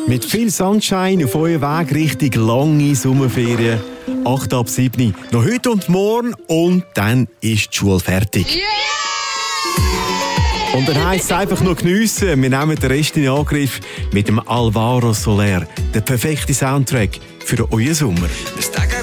Mit viel Sunshine auf eurem Weg Richtung lange Sommerferien. 8 ab 7. Noch heute und morgen und dann ist die Schule fertig. Und dann heisst es einfach nur geniessen. Wir nehmen den Rest in Angriff mit dem Alvaro Soler. Der perfekte Soundtrack für euren Sommer.